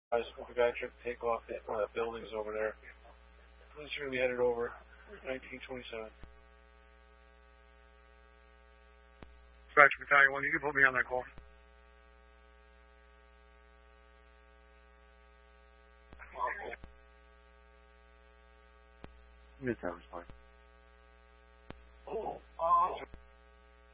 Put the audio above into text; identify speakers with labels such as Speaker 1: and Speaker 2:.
Speaker 1: I was with the guy trying to take off one of the buildings over there. He's going to be headed over 1927. Dispatch Battalion 1, you can put me on that call.
Speaker 2: Midtown is fine.
Speaker 1: Oh,